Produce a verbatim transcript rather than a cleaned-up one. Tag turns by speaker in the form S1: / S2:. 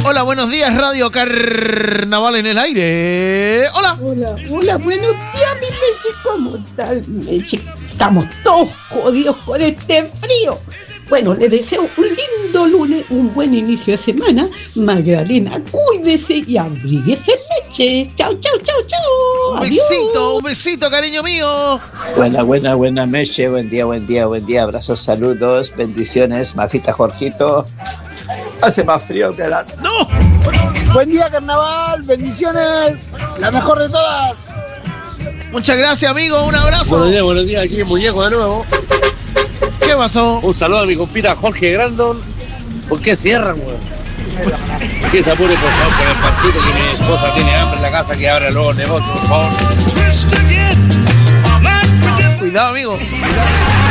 S1: Hola, buenos días, Radio Carnaval en el aire. Hola.
S2: Hola, hola, buenos días, mi Meche. ¿Cómo tal, Meche? Estamos todos jodidos con este frío. Bueno, les deseo un lindo lunes, un buen inicio de semana. Magdalena, cuídese y abríguese, Meche. Chau, chau, chau, chau.
S1: Un besito, un besito, cariño mío.
S3: Buena, buena, buena, Meche. Buen día, buen día, buen día. Abrazos, saludos, bendiciones. Mafita, Jorgito. Hace más frío que la...
S1: ¡No!
S4: Buen día, carnaval. Bendiciones. La mejor de todas.
S1: Muchas gracias, amigo. Un abrazo.
S5: Buenos días, buenos días. Aquí Muñeco de nuevo.
S1: ¿Qué pasó?
S5: Un saludo a mi compita Jorge Grandon. ¿Por qué cierran, weón? Que se apure, por favor, con el panchito, que mi esposa tiene hambre en la casa, que abra luego el negocio, por favor.
S1: Cuidado, amigo. Cuidado.